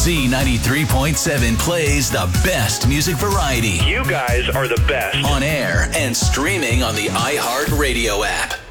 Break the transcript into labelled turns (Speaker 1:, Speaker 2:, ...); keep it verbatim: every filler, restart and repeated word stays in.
Speaker 1: Z ninety-three point seven plays the best music variety.
Speaker 2: You guys are the best.
Speaker 1: On air and streaming on the iHeartRadio app.